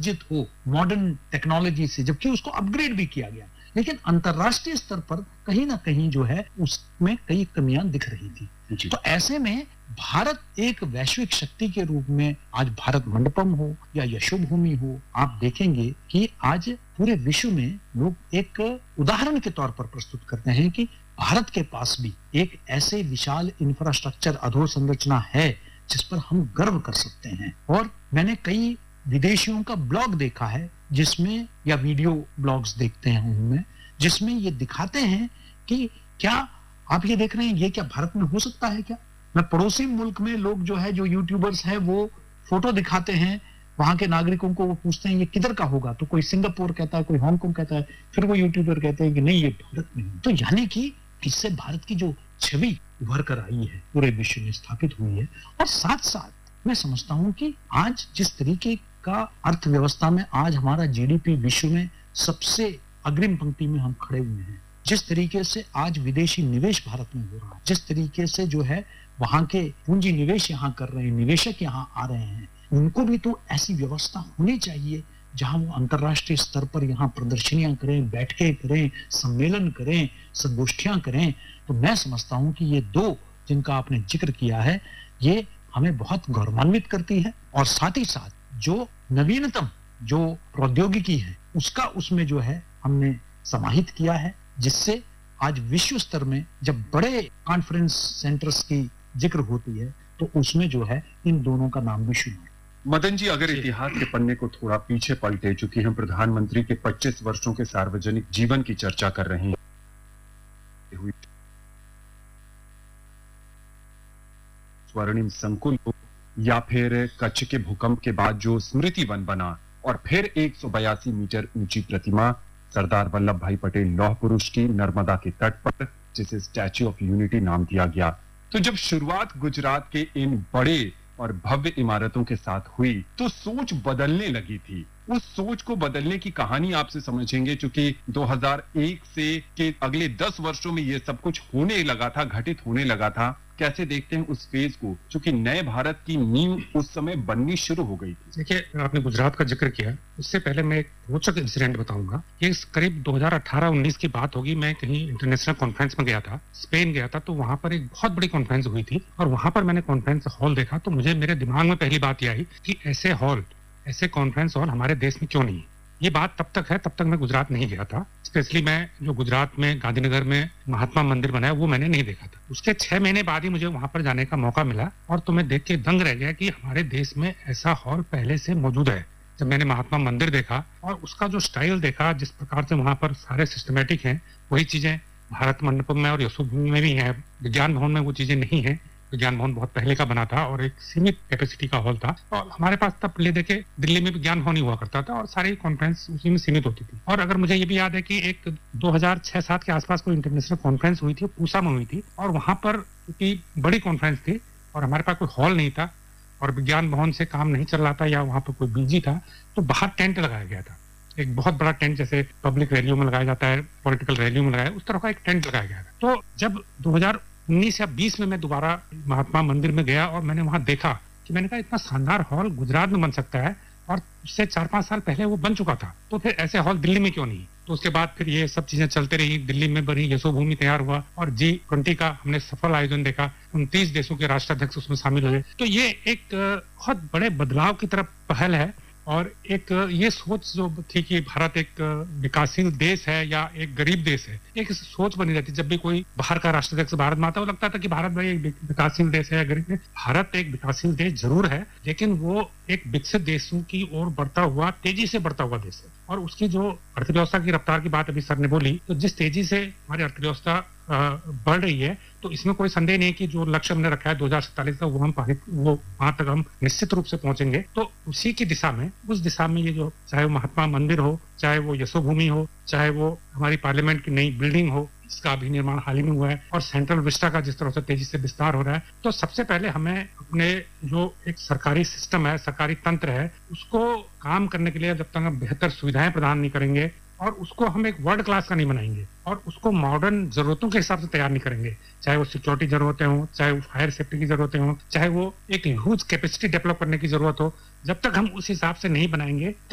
सुसज्जित हो modern technology से, जबकि उसको अपग्रेड भी किया गया, लेकिन अंतरराष्ट्रीय स्तर पर कहीं ना कहीं जो है उसमें कई कमियां दिख रही थी। तो ऐसे में भारत एक वैश्विक शक्ति के रूप में, आज भारत मंडपम हो या यशोभूमि हो, आप देखेंगे कि आज पूरे विश्व में लोग एक उदाहरण के तौर पर प्रस्तुत करते हैं कि भारत के पास भी एक ऐसे विशाल इंफ्रास्ट्रक्चर अधोसंरचना है जिस पर हम गर्व कर सकते हैं। और मैंने कई विदेशियों का ब्लॉग देखा है जिसमें, या वीडियो ब्लॉग्स देखते हैं उनमें, जिसमें ये दिखाते हैं कि क्या आप ये देख रहे हैं, ये क्या भारत में हो सकता है क्या? मैं पड़ोसी मुल्क में लोग जो है, जो यूट्यूबर्स हैं, वो फोटो दिखाते हैं वहां के नागरिकों को, वो पूछते हैं ये किधर का होगा, तो कोई सिंगापुर कहता है, कोई हांगकांग कहता है, फिर वो यूट्यूबर कहते हैं कि नहीं ये भारत में है। तो यानी कि इससे भारत की जो छवि उभर कर आई है पूरे विश्व में स्थापित हुई है। और साथ साथ मैं समझता हूं कि आज जिस तरीके का अर्थव्यवस्था में आज हमारा जीडीपी विश्व में सबसे अग्रिम पंक्ति में हम खड़े हुए हैं, जिस तरीके से आज विदेशी निवेश भारत में हो रहा है, जिस तरीके से जो है वहां के पूंजी निवेश यहाँ कर रहे हैं, निवेशक यहाँ आ रहे हैं, उनको भी तो ऐसी व्यवस्था होनी चाहिए जहां वो अंतरराष्ट्रीय स्तर पर यहाँ प्रदर्शनियां करें, बैठकें करें, सम्मेलन करें, संगोष्ठियां करें। तो मैं समझता हूं कि ये दो जिनका आपने जिक्र किया है, ये हमें बहुत गौरवान्वित करती है। और साथ ही साथ जो नवीनतम जो प्रौद्योगिकी है उसका उसमें जो है हमने समाहित किया है, जिससे आज विश्व स्तर में जब बड़े कॉन्फ्रेंस सेंटर्स की जिक्र होती है तो उसमें जो है इन दोनों का नाम भी शुमार। मदन जी, अगर इतिहास के पन्ने को थोड़ा पीछे पलटे, चूंकि हम प्रधानमंत्री के 25 वर्षों के सार्वजनिक जीवन की चर्चा कर रहे हैं, स्वर्णिम संकुल या फिर कच्छ के भूकंप के बाद जो स्मृति वन बना, और फिर 182 मीटर ऊंची प्रतिमा सरदार वल्लभ भाई पटेल लौह पुरुष की नर्मदा के तट पर, जिसे स्टैच्यू ऑफ यूनिटी नाम दिया गया। तो जब शुरुआत गुजरात के इन बड़े और भव्य इमारतों के साथ हुई तो सोच बदलने लगी थी। उस सोच को बदलने की कहानी आपसे समझेंगे, क्योंकि 2001 से के अगले 10 वर्षों में ये सब कुछ होने लगा था, घटित होने लगा था। कैसे देखते हैं उस फेज को, क्योंकि नए भारत की नींव उस समय बननी शुरू हो गई थी? देखिए, आपने गुजरात का जिक्र किया, उससे पहले मैं एक रोचक इंसिडेंट बताऊंगा। ये करीब 2018-19 की बात होगी। मैं कहीं इंटरनेशनल कॉन्फ्रेंस में गया था, स्पेन गया था, तो वहां पर एक बहुत बड़ी कॉन्फ्रेंस हुई थी और वहां पर मैंने कॉन्फ्रेंस हॉल देखा। तो मुझे मेरे दिमाग में पहली बात यह आई कि ऐसे कॉन्फ्रेंस हॉल हमारे देश में क्यों नहीं। ये बात तब तक है, तब तक मैं गुजरात नहीं गया था। स्पेशली मैं जो गुजरात में गांधीनगर में महात्मा मंदिर बनाया वो मैंने नहीं देखा था। उसके 6 महीने बाद ही मुझे वहां पर जाने का मौका मिला और तो मैं देख के दंग रह गया कि हमारे देश में ऐसा हॉल पहले से मौजूद है। जब मैंने महात्मा मंदिर देखा और उसका जो स्टाइल देखा, जिस प्रकार से वहां पर सारे सिस्टमेटिक हैं, वही चीजें भारत मंडपम में और यशोभूमि में भी है। विज्ञान भवन में वो चीजें नहीं है। विज्ञान भवन बहुत पहले का बना था और एक सीमित कैपेसिटी का हॉल था, और हमारे पास तब ले देखे दिल्ली में विज्ञान भवन ही हुआ करता था और सारी कॉन्फ्रेंस उसी में सीमित होती थी। और अगर मुझे ये भी याद है कि एक 2006-7 के आसपास कोई इंटरनेशनल कॉन्फ्रेंस हुई थी, पूसा में हुई थी, और वहां पर क्योंकि बड़ी कॉन्फ्रेंस थी और हमारे पास कोई हॉल नहीं था और विज्ञान भवन से काम नहीं चल रहा था या वहां पर कोई बिजी था, तो बाहर टेंट लगाया गया था। एक बहुत बड़ा टेंट, जैसे पब्लिक रैलियों में लगाया जाता है, पॉलिटिकल रैलियों में लगाया, उस तरह का एक टेंट लगाया गया था। तो जब 2019 या 20 में मैं दोबारा महात्मा मंदिर में गया और मैंने वहां देखा कि मैंने कहा इतना शानदार हॉल गुजरात में बन सकता है और उससे 4-5 साल पहले वो बन चुका था, तो फिर ऐसे हॉल दिल्ली में क्यों नहीं। तो उसके बाद फिर ये सब चीजें चलते रही, दिल्ली में बनी यशोभूमि तैयार हुआ और G20 का हमने सफल आयोजन देखा, 29 देशों के राष्ट्राध्यक्ष उसमें शामिल हुए। तो ये एक बहुत बड़े बदलाव की तरफ पहल है और एक ये सोच जो थी कि भारत एक विकासशील देश है या एक गरीब देश है, एक सोच बनी रहती। जब भी कोई बाहर का राष्ट्राध्यक्ष भारत में आता है, वो लगता था कि भारत भाई एक विकासशील देश है या गरीब देश। भारत एक विकासशील देश जरूर है, लेकिन वो एक विकसित देशों की ओर बढ़ता हुआ, तेजी से बढ़ता हुआ देश है। और उसकी जो अर्थव्यवस्था की रफ्तार की बात अभी सर ने बोली, तो जिस तेजी से हमारी अर्थव्यवस्था बढ़ रही है, तो इसमें कोई संदेह नहीं कि जो लक्ष्य हमने रखा है 2047 का, वो वहां तक हम निश्चित रूप से पहुंचेंगे। तो उसी की दिशा में, उस दिशा में ये जो, चाहे वो महात्मा मंदिर हो, चाहे वो यशोभूमि हो, चाहे वो हमारी पार्लियामेंट की नई बिल्डिंग हो, इसका भी निर्माण हाल ही में हुआ है, और सेंट्रल विस्टा का जिस तरह से तेजी से विस्तार हो रहा है, तो सबसे पहले हमें अपने जो एक सरकारी सिस्टम है, सरकारी तंत्र है, उसको काम करने के लिए जब तक हम बेहतर सुविधाएं प्रदान नहीं करेंगे और उसको हम एक वर्ल्ड क्लास का नहीं बनाएंगे और उसको मॉडर्न जरूरतों के हिसाब से तैयार नहीं करेंगे, चाहे वो सिक्योरिटी जरूरतें हो, चाहे वो फायर सेफ्टी की जरूरतें हो, चाहे वो एक ह्यूज कैपेसिटी डेवलप करने की जरूरत हो, जब तक हम उस हिसाब से नहीं बनाएंगे